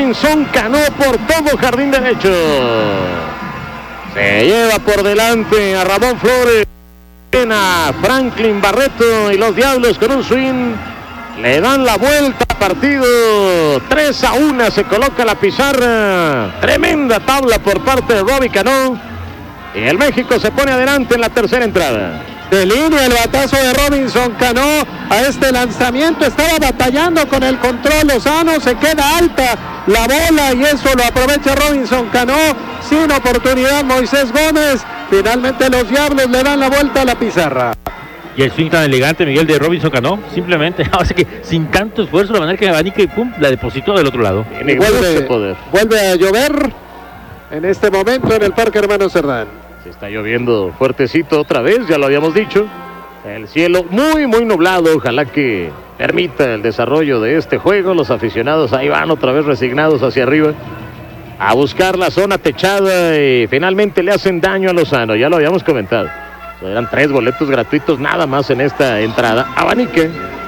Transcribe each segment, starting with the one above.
Robinson Cano por todo jardín derecho. Se lleva por delante a Ramón Flores, a Franklin Barreto y los Diablos con un swing le dan la vuelta al partido. 3-1 se coloca la pizarra. Tremenda tabla por parte de Robbie Cano y el México se pone adelante en la tercera entrada. De línea el batazo de Robinson Cano a este lanzamiento, estaba batallando con el control Lozano, se queda alta la bola y eso lo aprovecha Robinson Cano, sin oportunidad Moisés Gómez, finalmente los Diablos le dan la vuelta a la pizarra. Y el swing tan elegante, Miguel, de Robinson Cano, simplemente, así que sin tanto esfuerzo, la manera que abanica y pum, la depositó del otro lado. Vuelve a llover en este momento en el Parque Hermano Cerdán. Se está lloviendo fuertecito otra vez, ya lo habíamos dicho. El cielo muy nublado, ojalá que permita el desarrollo de este juego. Los aficionados ahí van otra vez resignados hacia arriba a buscar la zona techada y finalmente le hacen daño a Lozano, ya lo habíamos comentado. Eran 3 boletos gratuitos nada más en esta entrada. Abanica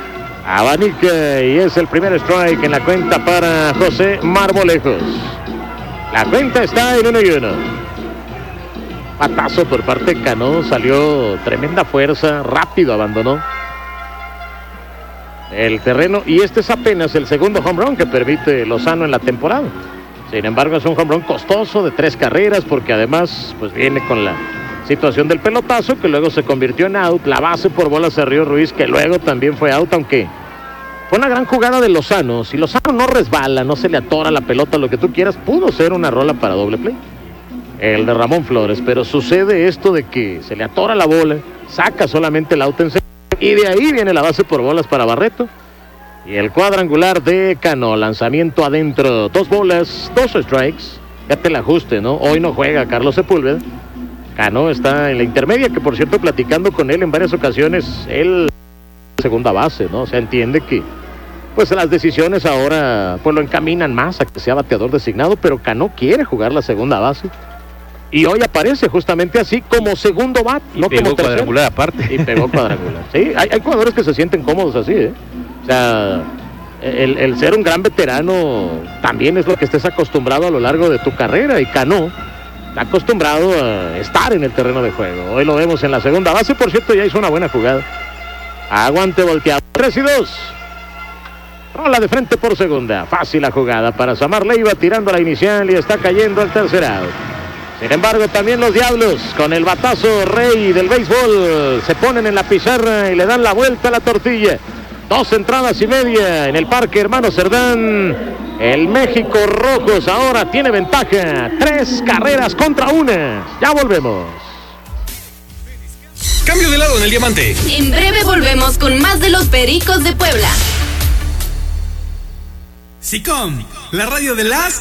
y es el primer strike en la cuenta para José Marmolejos. La cuenta está en 1-1. Patazo por parte de Cano, salió tremenda fuerza, rápido abandonó el terreno y este es apenas el segundo home run que permite Lozano en la temporada. Sin embargo, es un home run costoso de 3 carreras porque además pues viene con la situación del pelotazo que luego se convirtió en out, la base por bolas de Río Ruiz que luego también fue out, aunque fue una gran jugada de Lozano. Si Lozano no resbala, no se le atora la pelota, lo que tú quieras, pudo ser una rola para doble play. El de Ramón Flores, pero sucede esto de que se le atora la bola, saca solamente el out en serio, y de ahí viene la base por bolas para Barreto y el cuadrangular de Cano, lanzamiento adentro, 2 bolas, 2 strikes, fíjate el ajuste, ¿no? Hoy no juega Carlos Sepúlveda, Cano está en la intermedia, que por cierto platicando con él en varias ocasiones, él segunda base, ¿no? O sea, entiende que pues las decisiones ahora pues lo encaminan más a que sea bateador designado, pero Cano quiere jugar la segunda base. Y hoy aparece justamente así como segundo bat, y no pegó como tercero. Cuadrangular aparte. Y pegó cuadrangular. Sí, hay jugadores que se sienten cómodos así, ¿eh? O sea, el ser un gran veterano también es lo que estés acostumbrado a lo largo de tu carrera. Y Cano está acostumbrado a estar en el terreno de juego. Hoy lo vemos en la segunda base, por cierto, ya hizo una buena jugada. Aguante volteado. 3-2. Rola de frente por segunda. Fácil la jugada para Samar Leiva tirando la inicial y está cayendo al tercer out. Sin embargo, también los Diablos, con el batazo rey del béisbol, se ponen en la pizarra y le dan la vuelta a la tortilla. 2 entradas y media en el Parque Hermano Cerdán. El México Rojos ahora tiene ventaja. 3 carreras contra 1. Ya volvemos. Cambio de lado en el diamante. En breve volvemos con más de los Pericos de Puebla. SICOM, la radio de las